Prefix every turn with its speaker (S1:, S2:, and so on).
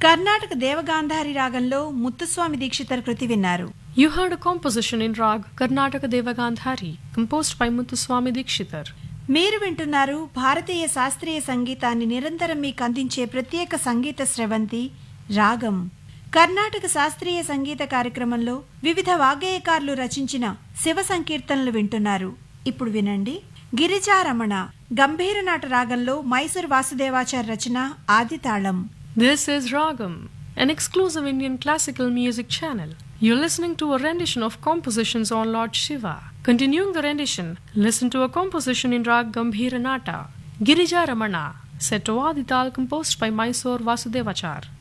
S1: కర్ణాటక దేవగాంధారి రాగంలో ముత్తుస్వామి దీక్షితర్ కృతి విన్నారు.
S2: You heard a composition in Rag Karnataka Devagandhari, composed by Muthuswami Dikshitar.
S1: మీరు వింటున్నారు భారతీయ శాస్త్రీయ సంగీతాన్ని నిరంతరం మీకు అందించే ప్రత్యేక సంగీత స్రవంతి రాగం. కర్ణాటక శాస్త్రీయ సంగీత కార్యక్రమంలో వివిధ వాగ్గేయకారులు రచించిన శివ సంకీర్తనలు వింటున్నారు. ఇప్పుడు వినండి గిరిజారమణ గంభీరనాట రాగంలో మైసూర్ వాసుదేవాచార్ రచన ఆదితాళం.
S2: This is Ragam, an exclusive Indian classical music channel. You're listening to a rendition of compositions on Lord Shiva. Continuing the rendition, listen to a composition in Rag Gambhiranata, Girija Ramana, set to Adital, composed by Mysore Vasudevachar.